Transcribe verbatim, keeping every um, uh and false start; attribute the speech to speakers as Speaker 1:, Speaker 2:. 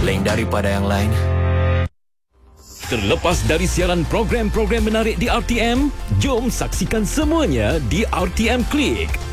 Speaker 1: lain daripada yang lain.
Speaker 2: Terlepas dari siaran program-program menarik di R T M, jom saksikan semuanya di R T M Click.